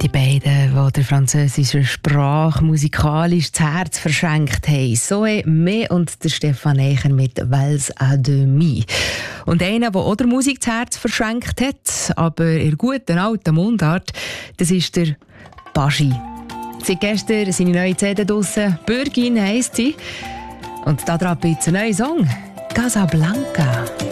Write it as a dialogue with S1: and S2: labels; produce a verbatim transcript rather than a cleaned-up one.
S1: Die beiden, die der französischen Sprache musikalisch das Herz verschenkt haben. Zoe Meh und der Stefan Eicher mit «Vals à demi». Und einer, der auch der Musik das Herz verschenkt hat, aber in guten alten Mundart, das ist der Baschi. Seit gestern seine neue C D draussen. «Bürgin» heisst sie. Und da drauf jetzt ein neuer Song. «Casablanca».